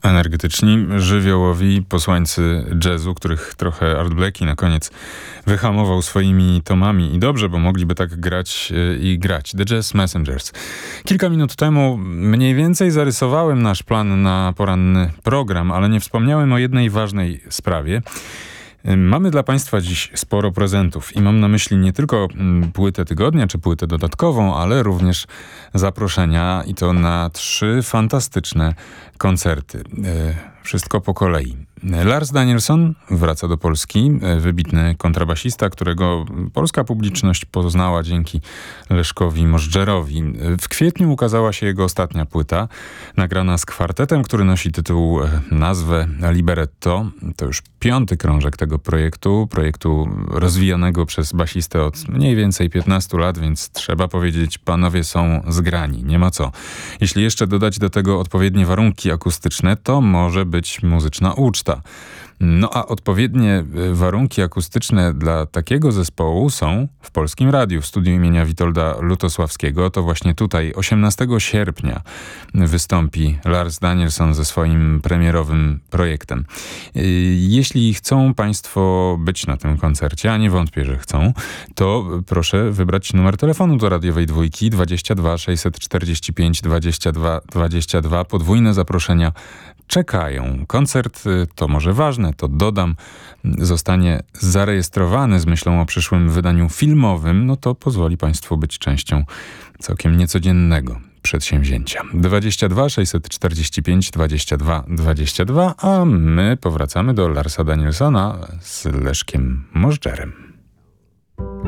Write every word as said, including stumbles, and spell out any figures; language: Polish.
Energetyczni, żywiołowi posłańcy jazzu, których trochę Art Blakey na koniec wyhamował swoimi tomami i dobrze, bo mogliby tak grać i grać. The Jazz Messengers. Kilka minut temu mniej więcej zarysowałem nasz plan na poranny program, ale nie wspomniałem o jednej ważnej sprawie. Mamy dla Państwa dziś sporo prezentów i mam na myśli nie tylko płytę tygodnia czy płytę dodatkową, ale również zaproszenia i to na trzy fantastyczne koncerty. Wszystko po kolei. Lars Danielsson wraca do Polski, wybitny kontrabasista, którego polska publiczność poznała dzięki Leszkowi Możdżerowi. W kwietniu ukazała się jego ostatnia płyta, nagrana z kwartetem, który nosi tytuł, nazwę Libretto. To już piąty krążek tego projektu, projektu rozwijanego przez basistę od mniej więcej piętnastu lat, więc trzeba powiedzieć, panowie są zgrani, nie ma co. Jeśli jeszcze dodać do tego odpowiednie warunki akustyczne, to może być muzyczna uczta. No a odpowiednie warunki akustyczne dla takiego zespołu są w Polskim Radiu, w studiu imienia Witolda Lutosławskiego. To właśnie tutaj osiemnastego sierpnia wystąpi Lars Danielsson ze swoim premierowym projektem. Jeśli chcą Państwo być na tym koncercie, a nie wątpię, że chcą, to proszę wybrać numer telefonu do radiowej dwójki dwadzieścia dwa sześćset czterdzieści pięć dwadzieścia dwa dwadzieścia dwa. Podwójne zaproszenia czekają. Koncert, to może ważne, to dodam, zostanie zarejestrowany z myślą o przyszłym wydaniu filmowym, no to pozwoli Państwu być częścią całkiem niecodziennego przedsięwzięcia. dwadzieścia dwa sześćset czterdzieści pięć dwadzieścia dwa dwadzieścia dwa, a my powracamy do Larsa Danielsona z Leszkiem Możdżerem.